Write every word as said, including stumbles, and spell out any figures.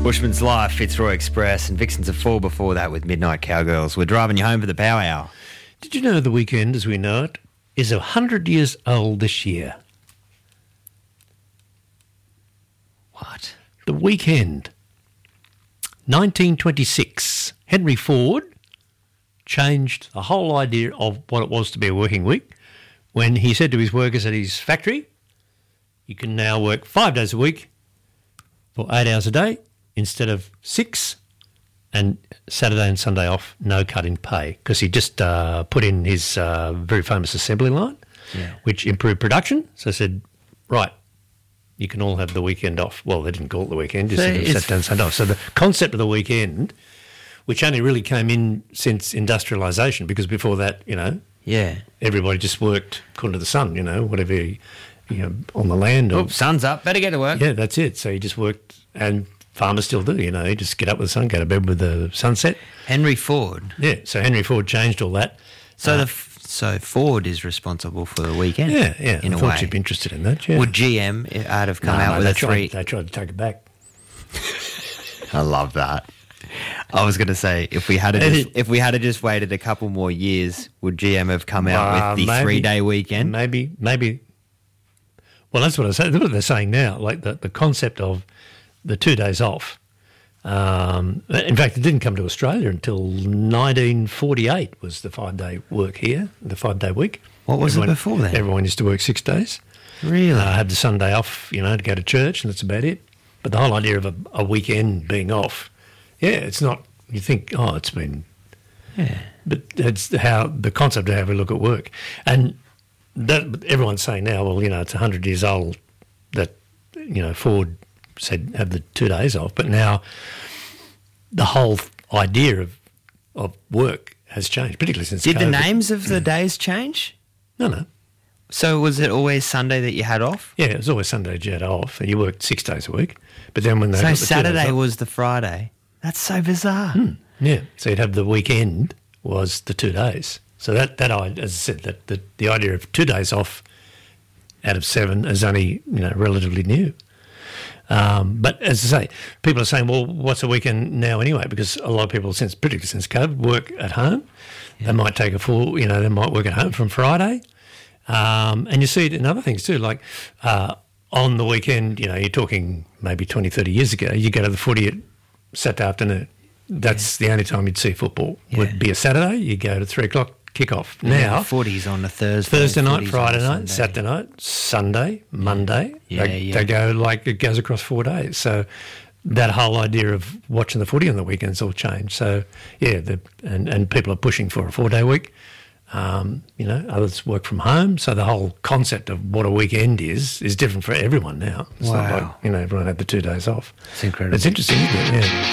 Bushman's Life, Fitzroy Express, and Vixens of Fall before that with Midnight Cowgirls. We're driving you home for the Power Hour. Did you know the weekend, as we know it, is one hundred years old this year? What? The weekend. nineteen twenty-six. Henry Ford changed the whole idea of what it was to be a working week when he said to his workers at his factory, you can now work five days a week for eight hours a day instead of six, and Saturday and Sunday off, no cut in pay, because he just uh, put in his uh, very famous assembly line, Yeah. which improved production. So I said, right, you can all have the weekend off. Well, they didn't call it the weekend, just So said it was it's- Saturday and Sunday off. So the concept of the weekend, which only really came in since industrialisation, because before that, you know, Yeah. everybody just worked according to the sun, you know, whatever, you, you know, on the land. Or, Oh, sun's up. Better get to work. yeah, that's it. So you just worked, and farmers still do, you know, you just get up with the sun, go to bed with the sunset. Henry Ford. Yeah, so Henry Ford changed all that. So Uh, the f- so Ford is responsible for the weekend. Yeah, yeah. In I a thought way. you'd be interested in that, yeah. Would G M out have come No, out no, with they a tried, three? They tried to take it back. I love that. I was going to say if we had to And just, it- if we had to just waited a couple more years, would G M have come out Uh, with the maybe. three day weekend? Maybe, maybe. Well, that's what I say. That's what they're saying now. Like the, the concept of the two days off. Um, in fact, it didn't come to Australia until nineteen forty-eight. Was the five day work here, the five day week. What was it Everyone- before then? Everyone used to work six days. Really? Uh, had the Sunday off, you know, to go to church, and that's about it. But the whole idea of a, a weekend being off, yeah, it's not. You think, oh, it's been. yeah. But it's how the concept of how we look at work, and that but everyone's saying now, well, you know, it's a hundred years old that you know Ford said have the two days off, but now the whole idea of of work has changed, particularly since Did the COVID. names of the days change? No, no, So was it always Sunday that you had off? yeah, it was always Sunday you had off, and you worked six days a week. But then when they So got the two days Saturday off- was the Friday. That's so bizarre. yeah, so you'd have the weekend was the two days. So that that I, as I said, that the, the idea of two days off out of seven is only you know relatively new. Um, but as I say, people are saying, well, what's a weekend now anyway? Because a lot of people, since particularly since COVID, work at home. They might take a full, you know, they might work at home from Friday. Um, and you see it in other things too, like uh, on the weekend, you know, you're talking maybe twenty, thirty years ago, you go to the footy at Saturday afternoon. That's the only time you'd see football. Would be a Saturday, you go to three o'clock kickoff. Now, footy's on a Thursday. Thursday night, footy's on Friday a night, Sunday. Saturday night, Sunday, Monday. Yeah, they, yeah. they go like it goes across four days. So that whole idea of watching the footy on the weekends all changed. So yeah, the, and and people are pushing for a four day week. Um, you know, others work from home. So the whole concept of what a weekend is is different for everyone now. It's not Wow. like you know everyone had the two days off. It's incredible. It's interesting, isn't it? Yeah.